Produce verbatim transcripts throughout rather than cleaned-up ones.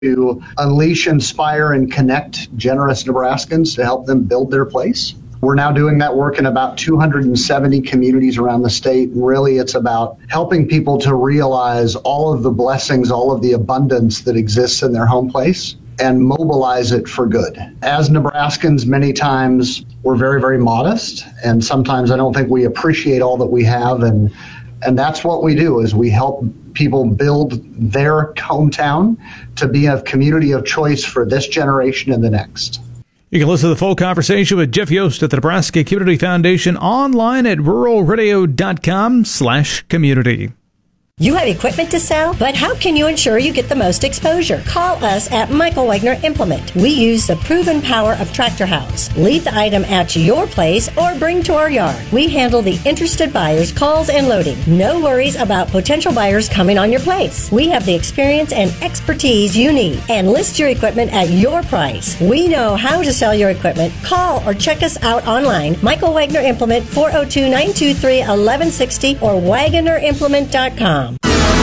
to unleash, inspire, and connect generous Nebraskans to help them build their place. We're now doing that work in about two hundred seventy communities around the state. And really, it's about helping people to realize all of the blessings, all of the abundance that exists in their home place and mobilize it for good. As Nebraskans, many times we're very, very modest. And sometimes I don't think we appreciate all that we have. And, and that's what we do, is we help people build their hometown to be a community of choice for this generation and the next. You can listen to the full conversation with Jeff Yost at the Nebraska Community Foundation online at rural radio dot com slash community. You have equipment to sell, but how can you ensure you get the most exposure? Call us at Michael Wagner Implement. We use the proven power of Tractor House. Leave the item at your place or bring to our yard. We handle the interested buyers' calls and loading. No worries about potential buyers coming on your place. We have the experience and expertise you need and list your equipment at your price. We know how to sell your equipment. Call or check us out online. Michael Wagner Implement, four oh two, nine two three, one one six oh or Wagoner Implement dot com.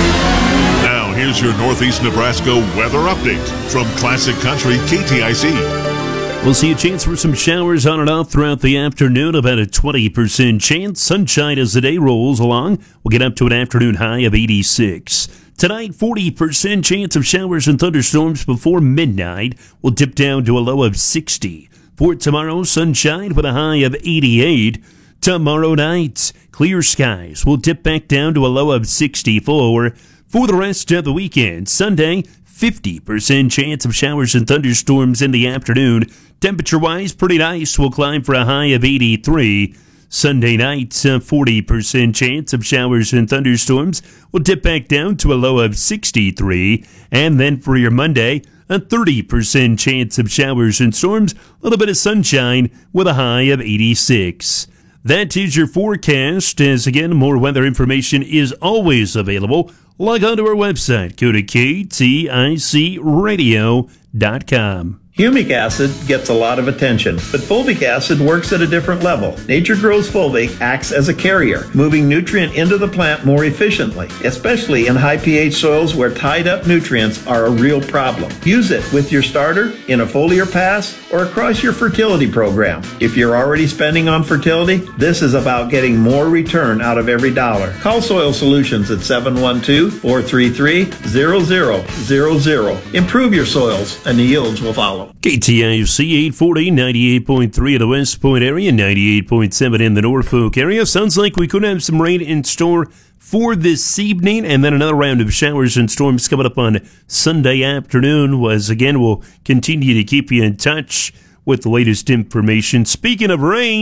Now, here's your Northeast Nebraska weather update from Classic Country K T I C. We'll see a chance for some showers on and off throughout the afternoon, about a twenty percent chance. Sunshine as the day rolls along. We'll get up to an afternoon high of eighty-six. Tonight, forty percent chance of showers and thunderstorms before midnight. We'll dip down to a low of sixty. For tomorrow, sunshine with a high of eighty-eight. Tomorrow night, clear skies. We'll dip back down to a low of sixty-four. For the rest of the weekend, Sunday, fifty percent chance of showers and thunderstorms in the afternoon. Temperature-wise, pretty nice. We'll climb for a high of eighty-three. Sunday night, a forty percent chance of showers and thunderstorms. We'll dip back down to a low of sixty-three. And then for your Monday, a thirty percent chance of showers and storms. A little bit of sunshine with a high of eighty-six. That is your forecast. As again, more weather information is always available. Log on to our website. Go to K T I C radio dot com. Humic acid gets a lot of attention, but fulvic acid works at a different level. Nature Grows Fulvic acts as a carrier, moving nutrient into the plant more efficiently, especially in high pH soils where tied up nutrients are a real problem. Use it with your starter, in a foliar pass, or across your fertility program. If you're already spending on fertility, this is about getting more return out of every dollar. Call Soil Solutions at seven one two, four three three, zero zero zero zero. Improve your soils and the yields will follow. K T I C eight forty, ninety-eight point three in the West Point area, ninety-eight point seven in the Norfolk area. Sounds like we could have some rain in store for this evening, and then another round of showers and storms coming up on Sunday afternoon. Was again, we'll continue to keep you in touch with the latest information. Speaking of rain,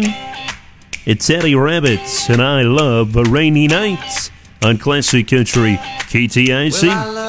it's Eddie Rabbits, and I love a rainy night on Classic Country K T I C.